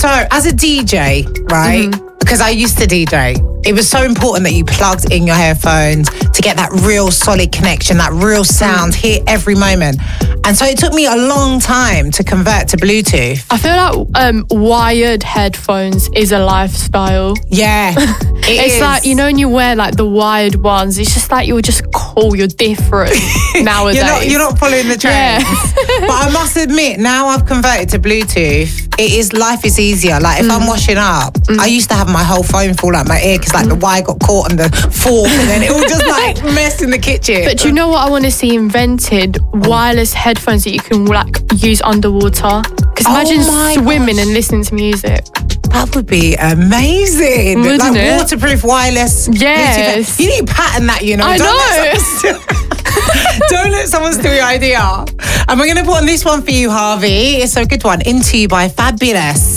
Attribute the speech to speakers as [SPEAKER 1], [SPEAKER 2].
[SPEAKER 1] So, as a DJ, right? Because I used to DJ, it was so important that you plugged in your headphones to get that real solid connection, that real sound, hear every moment. And so it took me a long time to convert to Bluetooth.
[SPEAKER 2] I feel like wired headphones is a lifestyle.
[SPEAKER 1] Yeah,
[SPEAKER 2] it's like, you know, when you wear like the wired ones, it's just like you're just cool, you're different nowadays.
[SPEAKER 1] You're not following the trends.
[SPEAKER 2] Yeah.
[SPEAKER 1] But I must admit, now I've converted to Bluetooth, life is easier. Like if I'm washing up, I used to have my whole phone fall out my ear because like the wire got caught on the fork and then it all just like messed in the kitchen.
[SPEAKER 2] But do you know what I want to see invented? Wireless headphones that you can like use underwater. Because imagine swimming and listening to music.
[SPEAKER 1] That would be amazing.
[SPEAKER 2] Wouldn't
[SPEAKER 1] like
[SPEAKER 2] it?
[SPEAKER 1] Waterproof wireless.
[SPEAKER 2] Yes.
[SPEAKER 1] Bluetooth. You need to patent that, you know.
[SPEAKER 2] I
[SPEAKER 1] Don't let someone steal your idea. And we're going to put on this one for you, Harvey. It's a good one. Into You by Fabulous.